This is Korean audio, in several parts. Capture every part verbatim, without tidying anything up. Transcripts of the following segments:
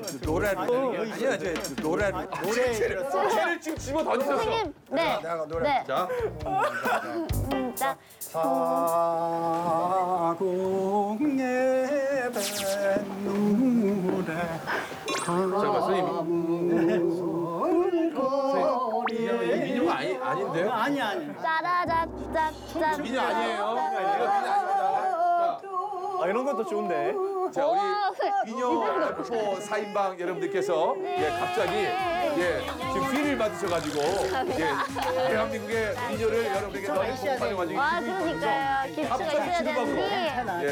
노래를 아니야 저 노래를 노래 채를 지금 집어 던지셨어. 선생님, 네. 내가 노래 네. 자, 음, 자, 사공의 뱃노래 잠깐만 선생님. 선생님, 민요가 아니 아닌데요? 아니 아니. 짜라자짜짜. 민요 아니에요. 이거 민요 아닙니다. 아 이런 것도 좋은데. 자, 우리 민요 프 사인방 여러분들께서 예 갑자기 예 지금 피를 받으셔가지고 예 대한민국의 민요를 여러분에게 너무 활용하시기 와, 그러니까요. 기초가 있어야 되는데. 예.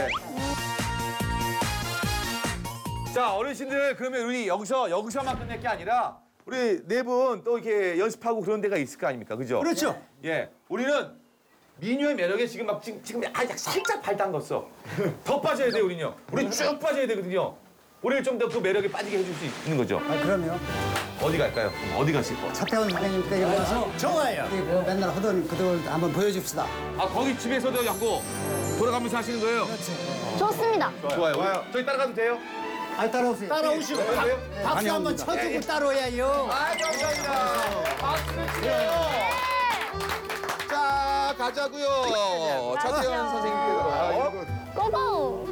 자, 어르신들 그러면 우리 여기서 여기서만 끝낼 게 아니라 우리 네 분 또 이렇게 연습하고 그런 데가 있을 거 아닙니까, 그죠? 그렇죠. 예, 우리는 민요의 매력에 지금 막 지금 지금 아 살짝 발 담궜어. 더 빠져야 돼, 우리는요. 우리 쭉 빠져야 되거든요. 우리를 좀 더 그 매력에 빠지게 해줄 수 있는 거죠. 아, 그럼요. 어디 갈까요? 어디 가실 거? 차태원 선생님께 와서 좋아요. 우리 뭐 맨날 하던 그걸 한번 보여줍시다. 아, 거기 집에서도 하고 돌아가면서 하시는 거예요? 좋습니다. 좋아요. 우리 저희 따라가도 돼요? 아, 따라오세요. 따라오시고 돼요? 돼요? 박수 한번 쳐주고 따라와야요. 아, 감사합니다. 박수 치세요. 자, 가자고요. 차태현 선생님께서. 고고.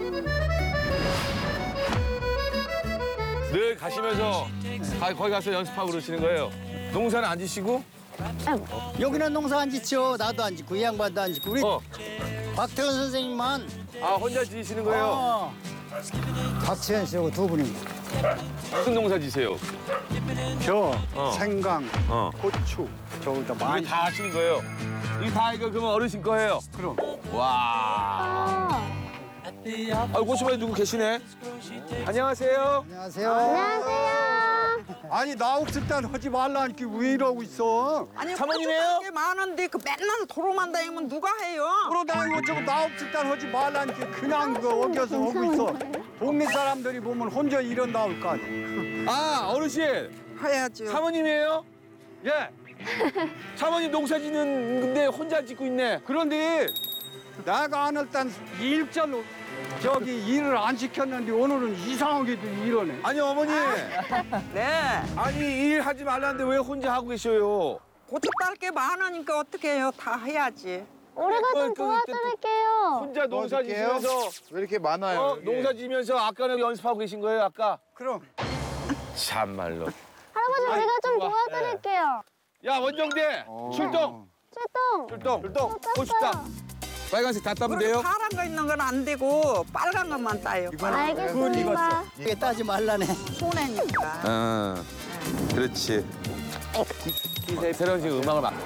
늘 가시면서 가- 거기 가서 연습하고 그러시는 거예요. 농사는 안 지시고? 여기는 농사 안 짓죠. 나도 안 짓고 이 양반도 안 짓고 우리 어. 박태원 선생님만. 아, 혼자 지시는 거예요? 어. 박지현 씨하고 두 분이. 무슨 농사 지세요? 저 어. 생강 어. 고추 저기다 이거 많이 다 하시는 거예요? 이거 다 이거 그러면 어르신 거예요? 그럼 와. 아, 아, 고추밭에 누구 계시네? 안녕하세요. 안녕하세요. 안녕하세요. 아니 나 없을 땐 하지 말라니까 왜 이러고 있어 아니 사모님이에요? 게 많은데 그 맨날 도로만 다니면 누가 해요? 그러다가 저거 나 없을 땐 하지 말라니까 그냥 그 어겨서 하고 있어 동네 사람들이 보면 혼자 이런 나올 거 아니야 아, 어르신. 해야죠. 사모님이에요? 예 사모님 농사 짓는데 혼자 짓고 있네. 그런데 내가 안 할 땐 일절로 저기 일을 안 시켰는데 오늘은 이상하게도 이러네 아니, 어머니. 네. 아니, 일하지 말라는데 왜 혼자 하고 계셔요? 고추 딸 게 많으니까 어떻게 해요? 다 해야지. 우리가 그, 좀 그, 도와드릴게요. 혼자 농사 지면서 왜 이렇게 많아요? 어, 여기? 농사 지면서 아까는 연습하고 계신 거예요, 아까? 그럼 참말로. 할아버지, 우리가 좀 좋아. 도와드릴게요. 야, 원정대 출동. 출동. 출동. 출동. 땄어요. 고추다. 빨간색 다 따면 그렇게 돼요? 파란 거 있는 건 안 되고 빨간 것만 따요. 알겠습니다. 이게 따지 말라네. 손해니까. 어, 그렇지. 새로운 지금 음악을 막.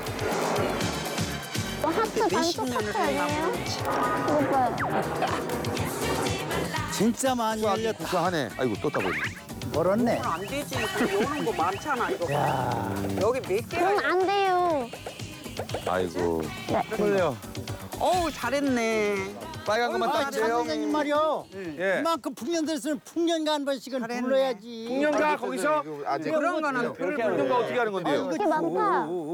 뭐 하트 반쪽 몇십 년을 하트 아니에요? 했나 이거 봐요. 진짜 많이 열렸다. 국가하네. 아이고, 또 따고 있네. 멀었네. 안 되지. 그 오는 거 많잖아 이거. 여기 몇 개가. 그럼 안 돼요. 아이고. 흘려. 어우 잘했네. 빨간 것만 아, 차 따주세요. 선생님 말이요. 예. 이만큼 풍년들었으면 풍년가 한 번씩은 잘했네. 불러야지. 풍년가 거기서 이거 아직 그런 거는 그렇게 풍년가 어떻게 하는 건데요? 이렇게 많다.